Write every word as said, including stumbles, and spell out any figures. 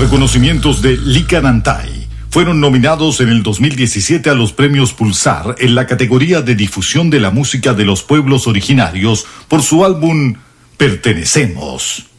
reconocimientos de Licanantay fueron nominados en el dos mil diecisiete a los premios Pulsar en la categoría de difusión de la música de los pueblos originarios por su álbum Pertenecemos.